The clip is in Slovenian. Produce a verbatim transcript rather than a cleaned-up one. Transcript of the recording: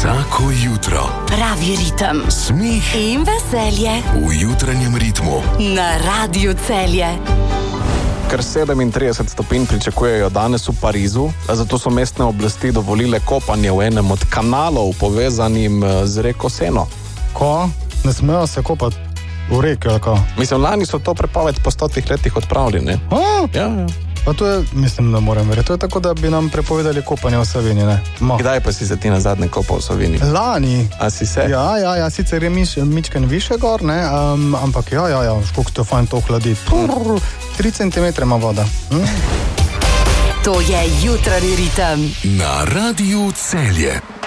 Vsako jutro pravi ritem, smeh in veselje v jutranjem ritmu na Radiu Celje. Ker sedemintrideset stopinj pričakujejo danes v Parizu, zato so mestne oblasti dovolile kopanje v enem od kanalov povezanim z reko Seno. Ko? Ne smejo se kopati v reki, ali ko? Mislim, lani so to prepoved po stotih letih odpravili, ne? A? Ja, ja. Pa to je, mislim, da moram verjeti. To je tako, da bi nam prepovedali kopanje v Savinji, ne? Ma. Kdaj pa si se ti nazadnje kopal v Savinji? Lani. A si se? Ja, ja, ja, sicer je miš, mičken više gor, ne, um, ampak ja, ja, ja, školiko to fajn to hladi. Prr, tri centimetre ima voda. Hm? To je jutranji ritem na Radiu Celje.